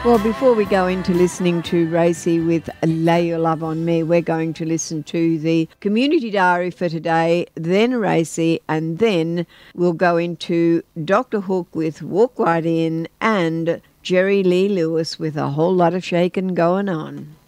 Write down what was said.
Well, before we go into listening to Racy with Lay Your Love on Me, we're going to listen to the Community Diary for today, then Racy, and then we'll go into Dr. Hook with Walk Right In and Jerry Lee Lewis with A Whole Lot of Shakin' Going On.